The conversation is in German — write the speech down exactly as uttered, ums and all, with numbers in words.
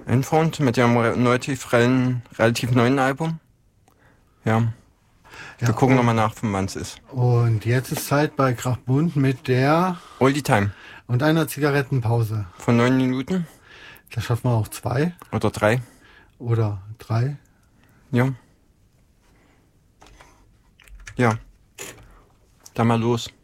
Infront mit ihrem relativ, relativ neuen Album. Ja. Wir Ja, gucken und, nochmal nach, von wann es ist. Und jetzt ist Zeit bei Krachbund mit der Oldie Time. und einer Zigarettenpause. Von neun Minuten. Da schaffen wir auch zwei. Oder drei. Oder drei. Ja. Ja. Dann mal los.